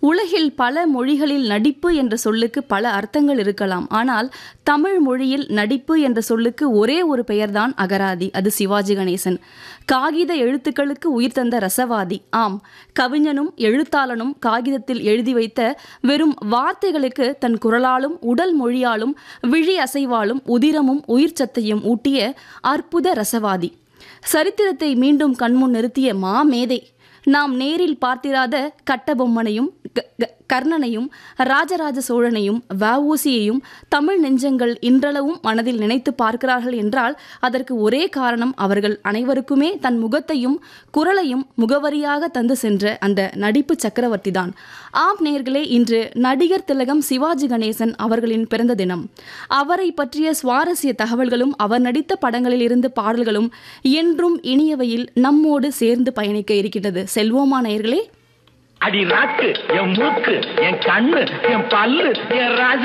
உலகில் பல மொழிகளில் நடிப்பு என்ற சொல்லுக்கு பல அர்த்தங்கள் இருக்கலாம். ஆனால் தமிழ் மொழியில் நடிப்பு என்ற சொல்லுக்கு ஒரே ஒரு பெயர்தான் அகராதி. அது சிவாஜி கணேசன். காகித எழுத்துக்களுக்கு உயிர் தந்த ரசவாதி. ஆம், கவிஞனும் எழுத்தாளனும் காகிதத்தில் எழுதி வைத்த வெறும் வார்த்தைகளுக்கு தன் குரலாலும் உடல் மொழியாலும் விழி அசைவாலும் உதிரமும் உயிர் சத்தையும் ஊட்டிய அற்புத ரசவாதி. சரித்திரத்தை மீண்டும் கண்முன் நிறுத்திய மாமேதை. நாம் நேரில் பார்த்திராத கட்டபொம்மனையும் கர்ணனையும் ராஜராஜ சோழனையும் வஉசியையும் தமிழ் நெஞ்சங்கள் இன்றளவும் மனதில் நினைத்து பார்க்கிறார்கள் என்றால் அதற்கு ஒரே காரணம் அவர்கள் அனைவருக்குமே தன் முகத்தையும் குரலையும் முகவரியாக தந்து சென்ற அந்த நடிப்பு சக்கரவர்த்தி தான். ஆம் நேயர்களே, இன்று நடிகர் திலகம் சிவாஜி கணேசன் அவர்களின் பிறந்த தினம். அவரை பற்றிய சுவாரஸ்ய தகவல்களும் அவர் நடித்த படங்களில் இருந்து பாடல்களும் என்றும் இனியவையில் நம்மோடு சேர்ந்து பயணிக்க இருக்கின்றது. செல்வோமா நேயர்களே? அடி நாக்கு, என் மூக்கு, என் கண்ணு, என் பல்லு, என் ராஜ